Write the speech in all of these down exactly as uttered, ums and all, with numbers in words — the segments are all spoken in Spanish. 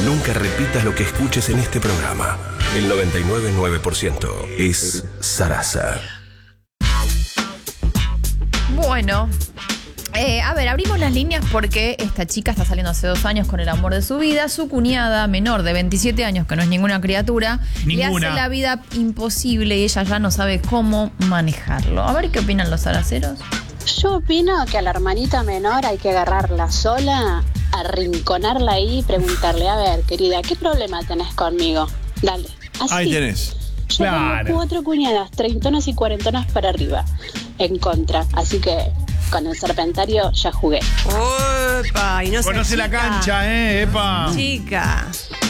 Nunca repitas lo que escuches en este programa. El noventa y nueve punto nueve por ciento es Sarasa. Bueno, eh, a ver, abrimos las líneas porque esta chica está saliendo hace dos años con el amor de su vida. Su cuñada menor de veintisiete años, que no es ninguna criatura, Ninguna. le hace la vida imposible y ella ya no sabe cómo manejarlo. A ver qué opinan los saraceros. Yo opino que a la hermanita menor hay que agarrarla sola, arrinconarla ahí y preguntarle, a ver, querida, ¿qué problema tenés conmigo? Dale, así. Ahí tenés. Yo Claro. tengo cuatro cuñadas, treintonas y cuarentonas para arriba, en contra. Así que con el serpentario ya jugué. Opa, y no se Conoce la chica. cancha, eh, epa. Chica.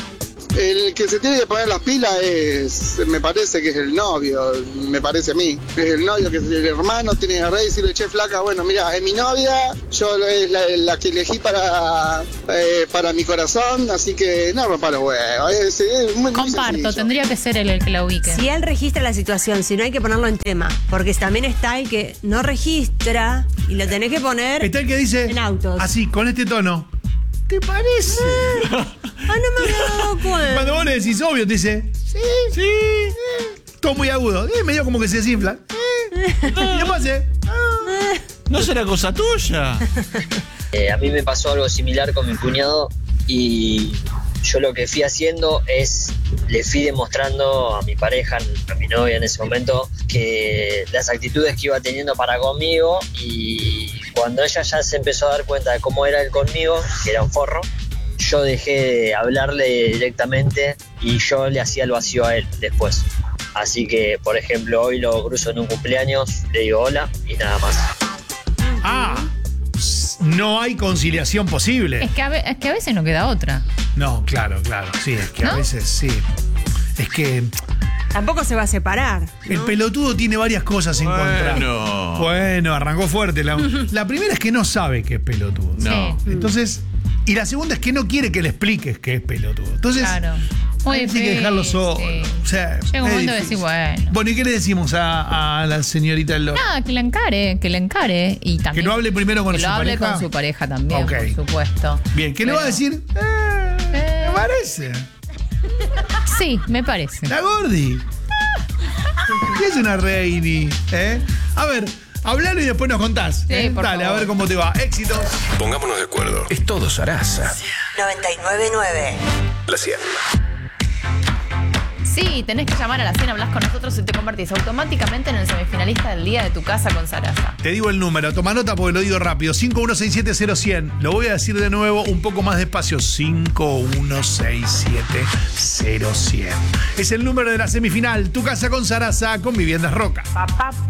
El que se tiene que poner las pilas es, me parece que es el novio, me parece a mí. Es el novio que es el hermano, tiene que agarrar y decirle, che, flaca, bueno, mira, es mi novia, yo es la, la que elegí para, eh, para mi corazón, así que no rompa los huevos. Es, es muy, muy Comparto, sencillo. tendría que ser él el que la ubique. Si él registra la situación, si no hay que ponerlo en tema. Porque también está el que no registra y lo tenés que poner Está el que dice en autos. así, con este tono. ¿Te parece? Ah, no me había dado cuenta. Cuando vos le decís obvio, te dice, sí, sí, eh. Todo muy agudo. Eh, medio como que se desinfla. Eh. Y después hace, ah. ¿No será cosa tuya? Eh, a mí me pasó algo similar con mi cuñado y yo lo que fui haciendo es, le fui demostrando a mi pareja, a mi novia en ese momento, que las actitudes que iba teniendo para conmigo, y cuando ella ya se empezó a dar cuenta de cómo era él conmigo, que era un forro, yo dejé de hablarle directamente y yo le hacía el vacío a él después. Así que, por ejemplo, hoy lo cruzo en un cumpleaños, le digo hola y nada más. Ah, no hay conciliación posible. Es que, a ve- es que a veces no queda otra. No, claro, claro. Sí, es que a ¿No? veces sí. Es que Tampoco se va a separar. el ¿no? pelotudo tiene varias cosas en contra. Bueno. Bueno, arrancó fuerte. La, la primera es que no sabe que es pelotudo. No. Sí. Entonces, y la segunda es que no quiere que le expliques que es pelotudo. Entonces, Claro. Muy hay que dejarlo solo. difícil. O sea, Llega un es momento de difícil. decir, bueno. Bueno, ¿y qué le decimos a, a la señorita del Nada, que la encare, que la encare. Y también, Que lo hable primero con que su lo hable pareja. con su pareja también, Ok. por supuesto. Bien, ¿qué le va a Pero- decir? Eh, Eh. Me parece. Sí, me parece. La Gordi. ¿Qué es una reini? ¿Eh? A ver, hablalo y después nos contás. Sí, ¿eh? por Dale, a favor. ver cómo te va. Éxitos. Pongámonos de acuerdo. Es todo Sarasa. noventa y nueve punto nueve. La cien. Sí, tenés que llamar a la cien, hablas con nosotros y te convertís automáticamente en el semifinalista del día de tu casa con Sarasa. Te digo el número, toma nota porque lo digo rápido. cinco uno seis siete cero cien. Lo voy a decir de nuevo un poco más despacio. cinco uno seis siete cero cien. Es el número de la semifinal. Tu casa con Sarasa, con Viviendas Roca. Pa, pa,